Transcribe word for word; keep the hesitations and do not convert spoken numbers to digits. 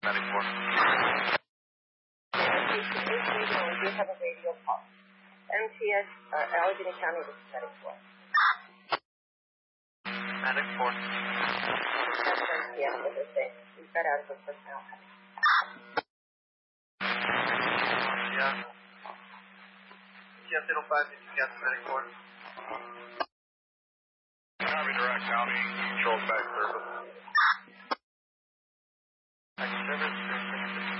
Medic four. We do have a radio call. M T S, uh, Allegheny County, this is Medic four. Medic four. That's M T S, what they say. We've got out of the personnel coming. Yeah. Yes, zero five, this is Captain Medic four. Copy, Direct County, control back service.